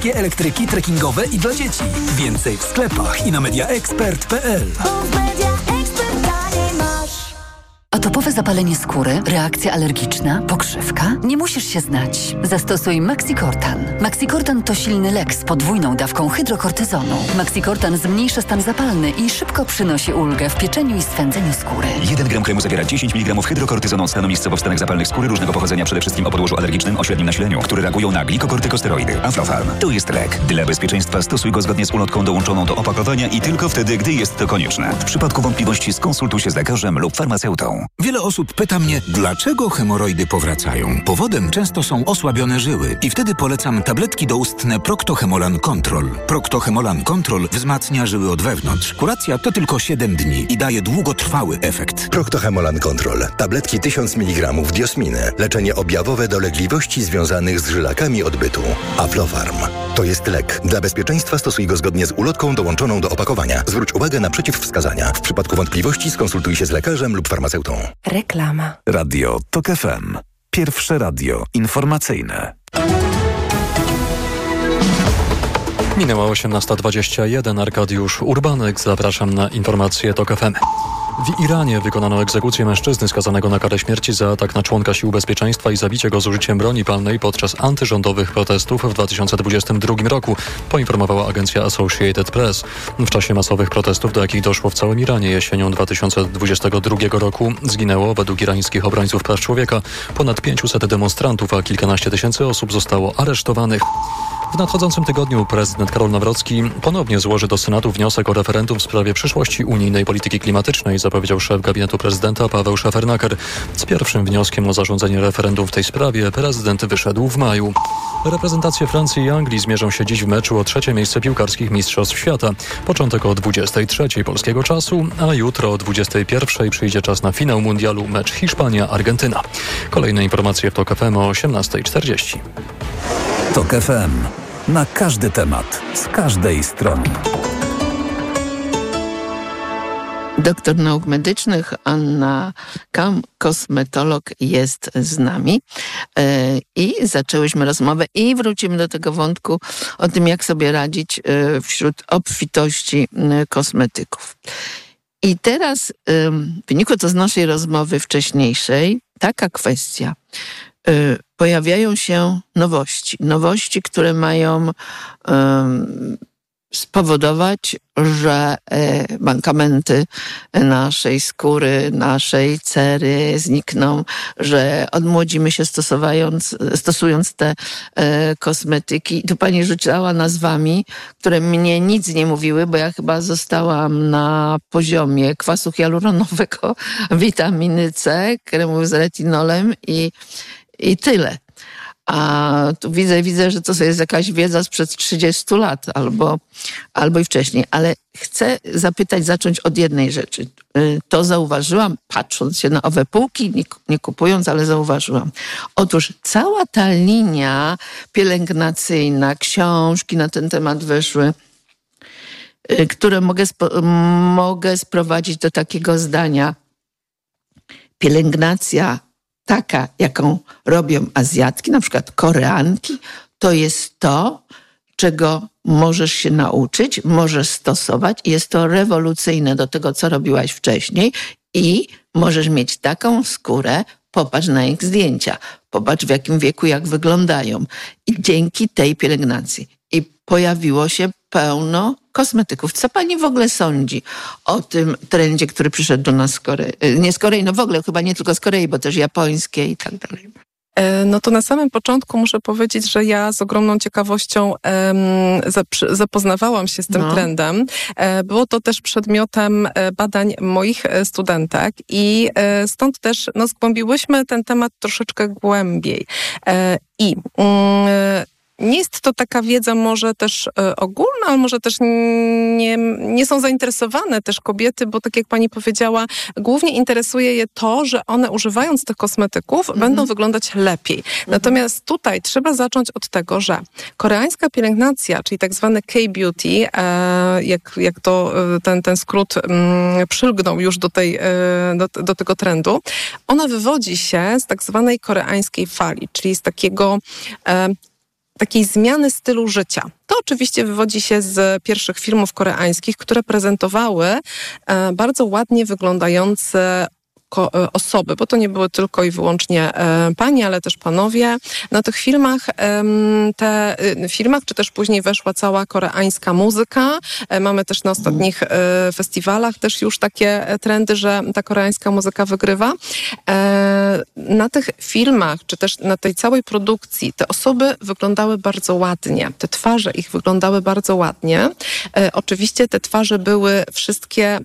wszystkie elektryki trekkingowe i dla dzieci. Więcej w sklepach i na mediaexpert.pl. Atopowe zapalenie skóry, reakcja alergiczna, pokrzywka? Nie musisz się znać. Zastosuj Maxicortan. Maxicortan to silny lek z podwójną dawką hydrokortyzonu. Maxicortan zmniejsza stan zapalny i szybko przynosi ulgę w pieczeniu i swędzeniu skóry. 1 gram kremu zawiera 10 mg hydrokortyzonu stanu miejscowo w stanach zapalnych skóry różnego pochodzenia, przede wszystkim o podłożu alergicznym o średnim nasileniu, które reagują na glikokortykosteroidy. Aflofarm to jest lek. Dla bezpieczeństwa stosuj go zgodnie z ulotką dołączoną do opakowania i tylko wtedy, gdy jest to konieczne. W przypadku wątpliwości skonsultuj się z lekarzem lub farmaceutą. Wiele osób pyta mnie, dlaczego hemoroidy powracają. Powodem często są osłabione żyły i wtedy polecam tabletki doustne Procto-Hemolan Control. Procto-Hemolan Control wzmacnia żyły od wewnątrz. Kuracja to tylko 7 dni i daje długotrwały efekt. Procto-Hemolan Control. Tabletki 1000 mg diosminy. Leczenie objawowe dolegliwości związanych z żylakami odbytu. Aflofarm. To jest lek. Dla bezpieczeństwa stosuj go zgodnie z ulotką dołączoną do opakowania. Zwróć uwagę na przeciwwskazania. W przypadku wątpliwości skonsultuj się z lekarzem lub farmaceutą. Reklama. Radio TOK FM. Pierwsze radio informacyjne. Minęła 18:21. Arkadiusz Urbanek. Zapraszam na informacje TOK FM. W Iranie wykonano egzekucję mężczyzny skazanego na karę śmierci za atak na członka sił bezpieczeństwa i zabicie go z użyciem broni palnej podczas antyrządowych protestów w 2022 roku, poinformowała agencja Associated Press. W czasie masowych protestów, do jakich doszło w całym Iranie jesienią 2022 roku, zginęło według irańskich obrońców praw człowieka ponad 500 demonstrantów, a kilkanaście tysięcy osób zostało aresztowanych. W nadchodzącym tygodniu prezydent Karol Nawrocki ponownie złoży do Senatu wniosek o referendum w sprawie przyszłości unijnej polityki klimatycznej, zapowiedział szef gabinetu prezydenta Paweł Szefernaker. Z pierwszym wnioskiem o zarządzenie referendum w tej sprawie prezydent wyszedł w maju. Reprezentacje Francji i Anglii zmierzą się dziś w meczu o trzecie miejsce piłkarskich Mistrzostw Świata. Początek o 23:00 polskiego czasu, a jutro o 21:00 przyjdzie czas na finał mundialu, mecz Hiszpania-Argentyna. Kolejne informacje w TOK FM o 18:40. TOK FM. Na każdy temat, z każdej strony. Doktor nauk medycznych Anna Kam, kosmetolog, jest z nami. I zaczęłyśmy rozmowę i wrócimy do tego wątku o tym, jak sobie radzić wśród obfitości kosmetyków. I teraz wynikło to z naszej rozmowy wcześniejszej, taka kwestia. Pojawiają się nowości, które mają spowodować, że mankamenty naszej skóry, naszej cery znikną, że odmłodzimy się stosując te kosmetyki. Tu pani rzucała nazwami, które mnie nic nie mówiły, bo ja chyba zostałam na poziomie kwasu hialuronowego, witaminy C, kremu z retinolem i tyle. A tu widzę, że to jest jakaś wiedza sprzed 30 lat albo i wcześniej. Ale chcę zacząć od jednej rzeczy. To zauważyłam, patrząc się na owe półki, nie kupując, ale zauważyłam. Otóż cała ta linia pielęgnacyjna, książki na ten temat wyszły, które mogę sprowadzić do takiego zdania. Pielęgnacja taka, jaką robią Azjatki, na przykład Koreanki, to jest to, czego możesz się nauczyć, możesz stosować i jest to rewolucyjne do tego, co robiłaś wcześniej i możesz mieć taką skórę, popatrz na ich zdjęcia, popatrz w jakim wieku, jak wyglądają. I dzięki tej pielęgnacji. I pojawiło się pełno kosmetyków. Co pani w ogóle sądzi o tym trendzie, który przyszedł do nas z Korei? Nie z Korei, no w ogóle chyba nie tylko z Korei, bo też japońskie i tak dalej. No to na samym początku muszę powiedzieć, że ja z ogromną ciekawością zapoznawałam się z tym trendem. Było to też przedmiotem badań moich studentek i stąd też zgłębiłyśmy ten temat troszeczkę głębiej. Nie jest to taka wiedza może też ogólna, ale może też nie są zainteresowane też kobiety, bo tak jak pani powiedziała, głównie interesuje je to, że one używając tych kosmetyków będą wyglądać lepiej. Natomiast tutaj trzeba zacząć od tego, że koreańska pielęgnacja, czyli tak zwany K-beauty, jak to ten skrót przylgnął już do tego trendu, ona wywodzi się z tak zwanej koreańskiej fali, czyli z takiego takiej zmiany stylu życia. To oczywiście wywodzi się z pierwszych filmów koreańskich, które prezentowały bardzo ładnie wyglądające osoby, bo to nie były tylko i wyłącznie panie, ale też panowie. Na tych filmach, czy też później weszła cała koreańska muzyka. Mamy też na ostatnich festiwalach też już takie trendy, że ta koreańska muzyka wygrywa. Na tych filmach, czy też na tej całej produkcji te osoby wyglądały bardzo ładnie. Te twarze ich wyglądały bardzo ładnie. Oczywiście te twarze były wszystkie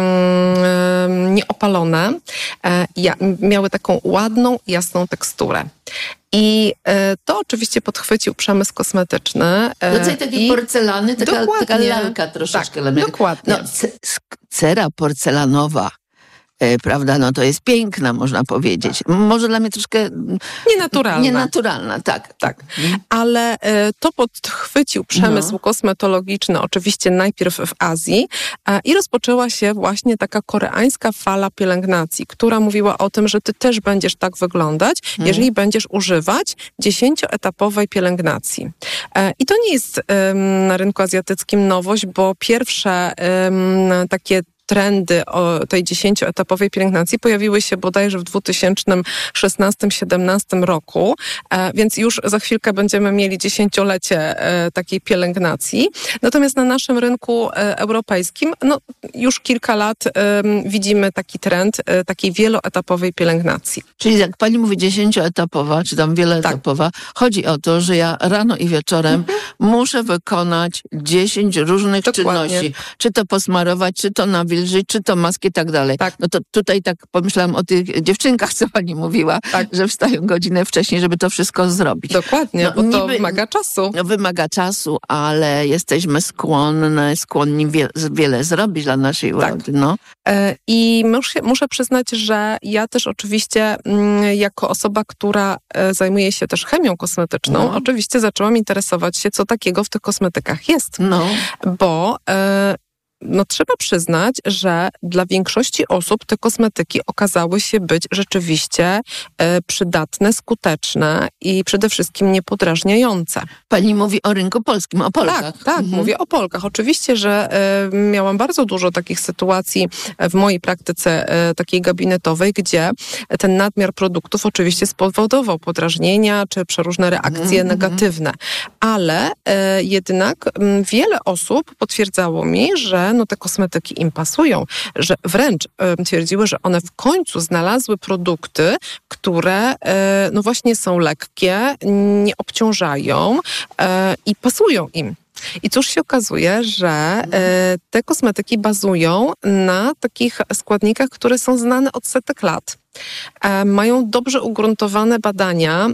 nieopalone. Miały taką ładną, jasną teksturę. I to oczywiście podchwycił przemysł kosmetyczny. Rodzaj takiej porcelany, taka lalka troszeczkę. Tak, dokładnie. Cera porcelanowa, prawda, no to jest piękna, można powiedzieć. Może dla mnie troszkę nienaturalna, tak. Ale to podchwycił przemysł kosmetologiczny oczywiście najpierw w Azji i rozpoczęła się właśnie taka koreańska fala pielęgnacji, która mówiła o tym, że ty też będziesz tak wyglądać, jeżeli będziesz używać 10-etapowej pielęgnacji. I to nie jest na rynku azjatyckim nowość, bo pierwsze takie trendy o tej 10-etapowej pielęgnacji pojawiły się bodajże w 2016-17 roku, więc już za chwilkę będziemy mieli 10-lecie takiej pielęgnacji. Natomiast na naszym rynku europejskim już kilka lat widzimy taki trend takiej wieloetapowej pielęgnacji. Czyli jak pani mówi 10-etapowa, czy tam wieloetapowa, chodzi o to, że ja rano i wieczorem muszę wykonać 10 różnych czynności. Czy to posmarować, czy to nawilżyć, czy to maski i tak dalej. No to tutaj tak pomyślałam o tych dziewczynkach, co pani mówiła, że wstają godzinę wcześniej, żeby to wszystko zrobić. Dokładnie, bo to wymaga czasu. Wymaga czasu, ale jesteśmy skłonni wiele zrobić dla naszej urody. I muszę przyznać, że ja też oczywiście jako osoba, która zajmuje się też chemią kosmetyczną, oczywiście zaczęłam interesować się, co takiego w tych kosmetykach jest. Bo trzeba przyznać, że dla większości osób te kosmetyki okazały się być rzeczywiście przydatne, skuteczne i przede wszystkim niepodrażniające. Pani mówi o rynku polskim, o Polkach. Tak, mówię o Polkach. Oczywiście, że miałam bardzo dużo takich sytuacji w mojej praktyce takiej gabinetowej, gdzie ten nadmiar produktów oczywiście spowodował podrażnienia czy przeróżne reakcje negatywne. Ale jednak wiele osób potwierdzało mi, że te kosmetyki im pasują, że wręcz twierdziły, że one w końcu znalazły produkty, które właśnie są lekkie, nie obciążają i pasują im. I cóż się okazuje, że te kosmetyki bazują na takich składnikach, które są znane od setek lat. Mają dobrze ugruntowane badania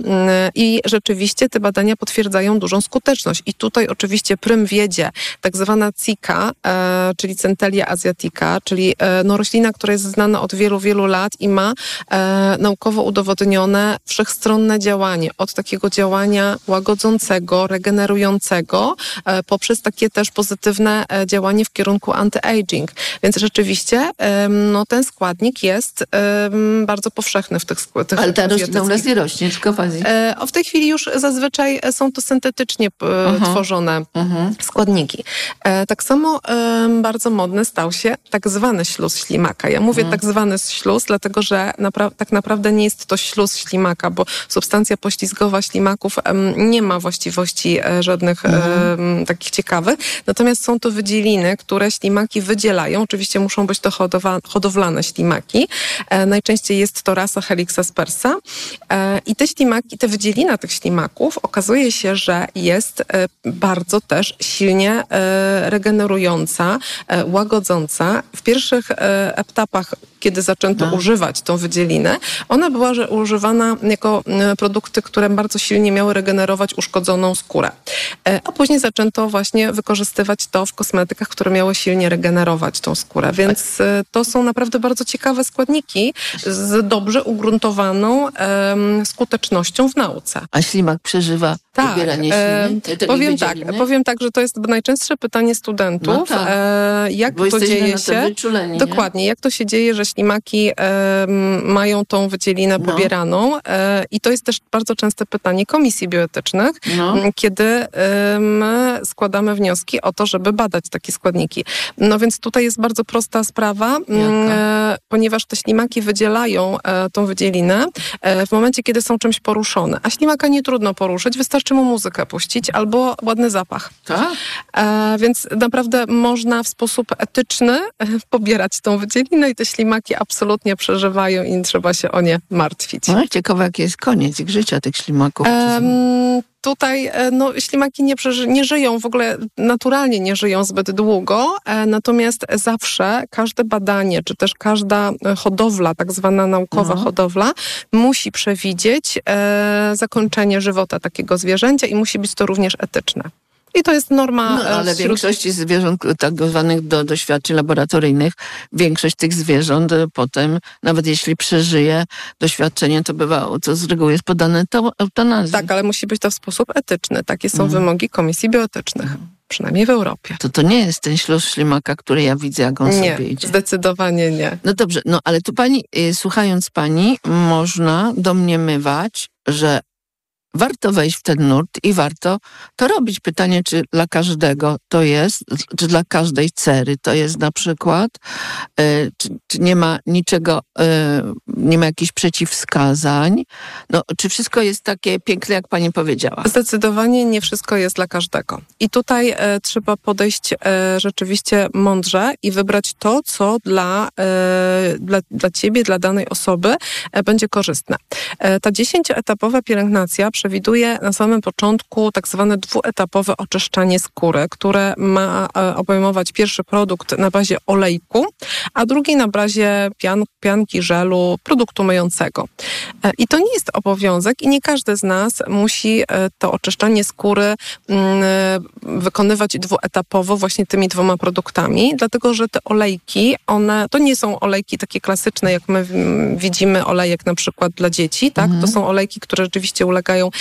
i rzeczywiście te badania potwierdzają dużą skuteczność. I tutaj oczywiście prym wiedzie tak zwana CICA, czyli Centellia asiatica, czyli roślina, która jest znana od wielu, wielu lat i ma naukowo udowodnione wszechstronne działanie. Od takiego działania łagodzącego, regenerującego, poprzez takie też pozytywne działanie w kierunku anti-aging. Więc rzeczywiście ten składnik jest bardzo powszechny w tych Ale ta roślina u nas nie rośnie, tylko w Azji. W tej chwili już zazwyczaj są to syntetycznie tworzone składniki. Tak samo bardzo modny stał się tak zwany śluz ślimaka. Ja mówię tak zwany śluz, dlatego że tak naprawdę nie jest to śluz ślimaka, bo substancja poślizgowa ślimaków nie ma właściwości żadnych takich ciekawych. Natomiast są to wydzieliny, które ślimaki wydzielają. Oczywiście muszą być to hodowlane ślimaki. Najczęściej jest to rasa Helix aspersa i te ślimaki, te wydzielina tych ślimaków okazuje się, że jest bardzo też silnie regenerująca, łagodząca. W pierwszych etapach, kiedy zaczęto używać tą wydzielinę, ona była używana jako produkty, które bardzo silnie miały regenerować uszkodzoną skórę. A później zaczęto właśnie wykorzystywać to w kosmetykach, które miały silnie regenerować tą skórę. Więc to są naprawdę bardzo ciekawe składniki z z dobrze ugruntowaną skutecznością w nauce. A ślimak przeżywa pobieranie śliny? Powiem tak, że to jest najczęstsze pytanie studentów. No tak. Jak Bo to dzieje się? Wyczuleni, Dokładnie. Jak to się dzieje, że ślimaki mają tą wydzielinę pobieraną? I to jest też bardzo częste pytanie komisji bioetycznych, kiedy my składamy wnioski o to, żeby badać takie składniki. No więc tutaj jest bardzo prosta sprawa, ponieważ te ślimaki wydzielają tą wydzielinę w momencie, kiedy są czymś poruszone. A ślimaka nie trudno poruszyć, wystarczy mu muzykę puścić albo ładny zapach. Tak? Więc naprawdę można w sposób etyczny pobierać tą wydzielinę i te ślimaki absolutnie przeżywają i nie trzeba się o nie martwić. No, ciekawe, jaki jest koniec ich życia, tych ślimaków. Tutaj ślimaki nie żyją, w ogóle naturalnie nie żyją zbyt długo, natomiast zawsze każde badanie, czy też każda hodowla, tak zwana naukowa hodowla, musi przewidzieć zakończenie żywota takiego zwierzęcia i musi być to również etyczne. I to jest norma. Ale większości zwierząt, tak zwanych do doświadczeń laboratoryjnych, większość tych zwierząt potem, nawet jeśli przeżyje doświadczenie, to bywa, to z reguły jest podane eutanazji. Tak, ale musi być to w sposób etyczny. Takie są wymogi komisji bioetycznych. Przynajmniej w Europie. To nie jest ten śluz ślimaka, który ja widzę, jak on sobie idzie. Zdecydowanie nie. No dobrze, ale tu pani, słuchając pani, można domniemywać, że warto wejść w ten nurt i warto to robić. Pytanie, czy dla każdego to jest, czy dla każdej cery to jest na przykład, czy nie ma niczego, nie ma jakichś przeciwwskazań, czy wszystko jest takie piękne, jak pani powiedziała? Zdecydowanie nie wszystko jest dla każdego. I tutaj trzeba podejść rzeczywiście mądrze i wybrać to, co dla ciebie, dla danej osoby będzie korzystne. Ta 10-etapowa pielęgnacja przewiduje na samym początku tak zwane dwuetapowe oczyszczanie skóry, które ma obejmować pierwszy produkt na bazie olejku, a drugi na bazie pianki, żelu, produktu myjącego. I to nie jest obowiązek i nie każdy z nas musi to oczyszczanie skóry wykonywać dwuetapowo właśnie tymi dwoma produktami, dlatego że te olejki, to nie są olejki takie klasyczne, jak my widzimy olejek na przykład dla dzieci, tak? To są olejki, które rzeczywiście ulegają,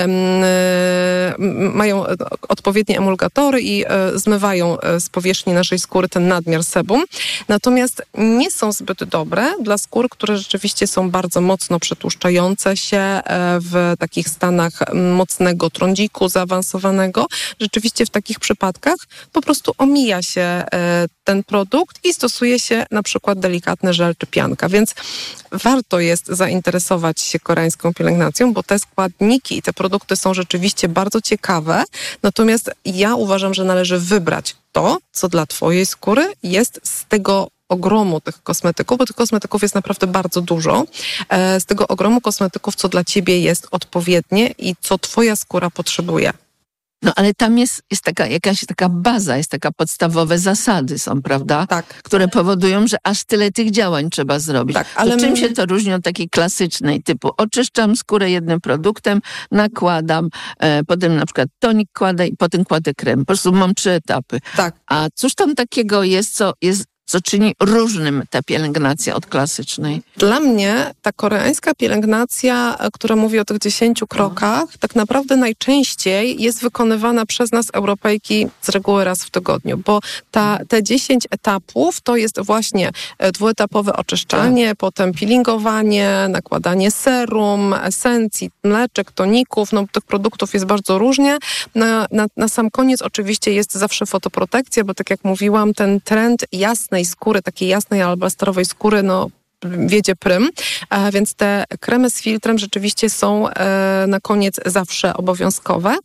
mają odpowiednie emulgatory i zmywają z powierzchni naszej skóry ten nadmiar sebum. Natomiast nie są zbyt dobre dla skór, które rzeczywiście są bardzo mocno przetłuszczające się w takich stanach mocnego trądziku zaawansowanego. Rzeczywiście w takich przypadkach po prostu omija się ten produkt i stosuje się na przykład delikatny żel czy pianka. Więc warto jest zainteresować się koreańską pielęgnacją, bo te składniki i te produkty są rzeczywiście bardzo ciekawe. Natomiast ja uważam, że należy wybrać to, co dla twojej skóry jest z tego ogromu tych kosmetyków, bo tych kosmetyków jest naprawdę bardzo dużo. Z tego ogromu kosmetyków, co dla ciebie jest odpowiednie i co twoja skóra potrzebuje. Ale tam jest jakaś taka baza, jest taka podstawowe zasady są, prawda? Tak. Które powodują, że aż tyle tych działań trzeba zrobić. Tak, ale czym się to różni od takiej klasycznej typu oczyszczam skórę jednym produktem, nakładam, potem na przykład tonik kładę i potem kładę krem. Po prostu mam 3 etapy. Tak. A cóż tam takiego jest, co czyni różnym tę pielęgnację od klasycznej? Dla mnie ta koreańska pielęgnacja, która mówi o tych 10 krokach, tak naprawdę najczęściej jest wykonywana przez nas, Europejki, z reguły raz w tygodniu, bo te 10 etapów to jest właśnie dwuetapowe oczyszczanie, potem peelingowanie, nakładanie serum, esencji, mleczek, toników, tych produktów jest bardzo różnie. Na sam koniec oczywiście jest zawsze fotoprotekcja, bo tak jak mówiłam, ten trend jasnej skóry, takiej jasnej alabastrowej skóry, wiedzie prym, więc te kremy z filtrem rzeczywiście są na koniec zawsze obowiązkowe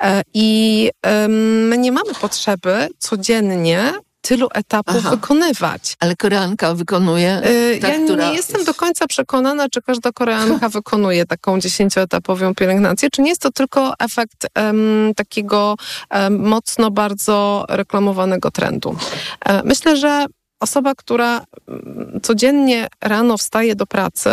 i my nie mamy potrzeby codziennie tylu etapów wykonywać. Ale Koreanka wykonuje... Ja nie jestem do końca przekonana, czy każda Koreanka wykonuje taką 10-etapową pielęgnację, czy nie jest to tylko efekt takiego mocno bardzo reklamowanego trendu. Myślę, że osoba, która codziennie rano wstaje do pracy,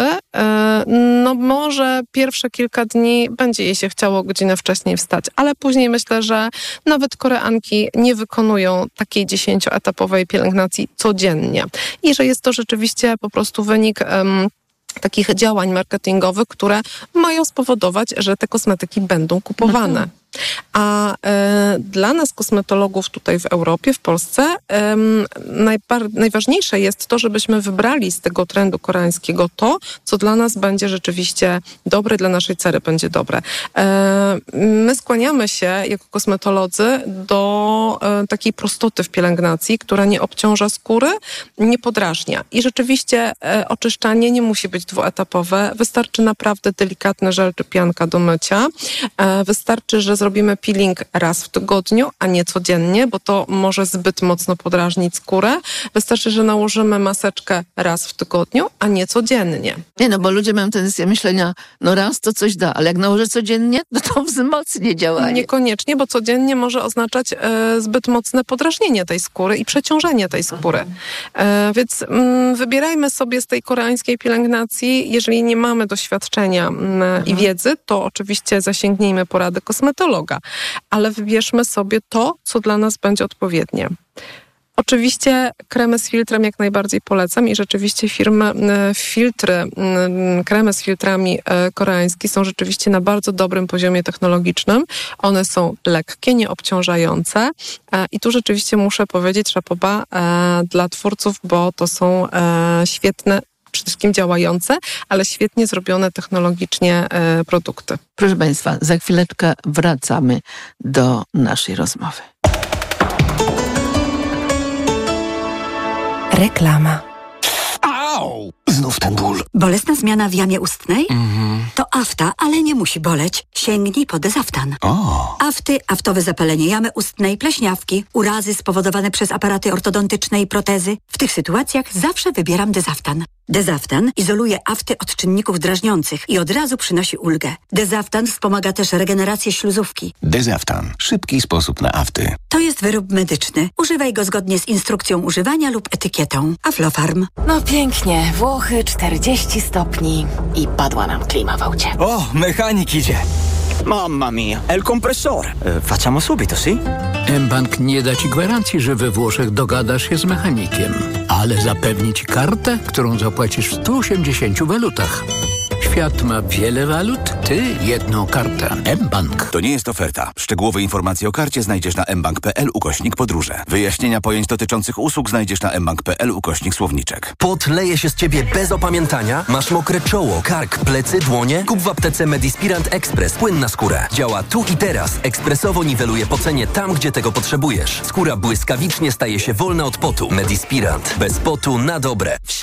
może pierwsze kilka dni będzie jej się chciało godzinę wcześniej wstać, ale później myślę, że nawet Koreanki nie wykonują takiej 10-etapowej pielęgnacji codziennie. I że jest to rzeczywiście po prostu wynik takich działań marketingowych, które mają spowodować, że te kosmetyki będą kupowane. A dla nas, kosmetologów tutaj w Europie, w Polsce, najważniejsze jest to, żebyśmy wybrali z tego trendu koreańskiego to, co dla nas będzie rzeczywiście dobre, dla naszej cery będzie dobre. My skłaniamy się jako kosmetolodzy do takiej prostoty w pielęgnacji, która nie obciąża skóry, nie podrażnia. I rzeczywiście oczyszczanie nie musi być dwuetapowe. Wystarczy naprawdę delikatny żel czy pianka do mycia. Wystarczy, że zrobimy peeling raz w tygodniu, a nie codziennie, bo to może zbyt mocno podrażnić skórę. Wystarczy, że nałożymy maseczkę raz w tygodniu, a nie codziennie. Nie, no bo ludzie mają tendencję myślenia, no raz to coś da, ale jak nałożę codziennie, no to wzmocni działanie. Niekoniecznie, bo codziennie może oznaczać zbyt mocne podrażnienie tej skóry i przeciążenie tej skóry. Więc wybierajmy sobie z tej koreańskiej pielęgnacji, jeżeli nie mamy doświadczenia i wiedzy, to oczywiście zasięgnijmy porady kosmetologa, ale wybierzmy sobie to, co dla nas będzie odpowiednie. Oczywiście kremy z filtrem jak najbardziej polecam i rzeczywiście kremy z filtrami koreańskie są rzeczywiście na bardzo dobrym poziomie technologicznym. One są lekkie, nieobciążające i tu rzeczywiście muszę powiedzieć chapeau bas dla twórców, bo to są świetne, przede wszystkim działające, ale świetnie zrobione technologicznie produkty. Proszę Państwa, za chwileczkę wracamy do naszej rozmowy. Reklama. Au! Znów ten ból. Bolesna zmiana w jamie ustnej? To afta, ale nie musi boleć. Sięgnij po Dezaftan. Afty, aftowe zapalenie jamy ustnej, pleśniawki, urazy spowodowane przez aparaty ortodontyczne i protezy. W tych sytuacjach zawsze wybieram Dezaftan. Dezaftan izoluje afty od czynników drażniących i od razu przynosi ulgę. Dezaftan wspomaga też regenerację śluzówki. Dezaftan. Szybki sposób na afty. To jest wyrób medyczny. Używaj go zgodnie z instrukcją używania lub etykietą. Aflofarm. No pięknie. Włochy, 40 stopni i padła nam klima w aucie. Oh, mechanik idzie. Mamma mia, è il compressore. Facciamo subito, sì? mBank nie da ci gwarancji, że we Włoszech dogadasz się z mechanikiem, ale zapewni ci kartę, którą zapłacisz w 180 walutach. Świat ma wiele walut, ty jedną kartę. mBank. To nie jest oferta. Szczegółowe informacje o karcie znajdziesz na mbank.pl/podróże. Wyjaśnienia pojęć dotyczących usług znajdziesz na mbank.pl/słowniczek. Pot leje się z ciebie bez opamiętania? Masz mokre czoło, kark, plecy, dłonie? Kup w aptece Medispirant Express. Płyn na skórę. Działa tu i teraz. Ekspresowo niweluje pocenie tam, gdzie tego potrzebujesz. Skóra błyskawicznie staje się wolna od potu. Medispirant. Bez potu na dobre.